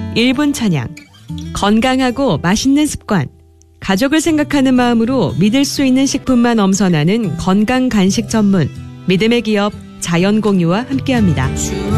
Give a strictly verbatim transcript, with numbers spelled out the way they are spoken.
일 분 찬양. 건강하고 맛있는 습관. 가족을 생각하는 마음으로 믿을 수 있는 식품만 엄선하는 건강 간식 전문. 믿음의 기업 자연공유와 함께합니다.